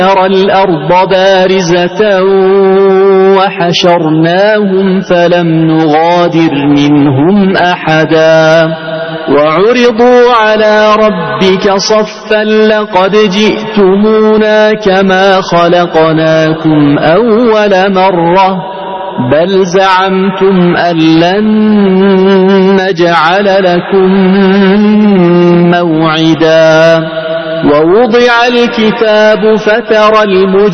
نرى الأرض بارزة وحشرناهم فلم نغادر منهم أحدا وعرضوا على ربك صفا لقد جئتمونا كما خلقناكم أول مرة بل زعمتم أن لن نجعل لكم موعدا ووضع الكتاب فترى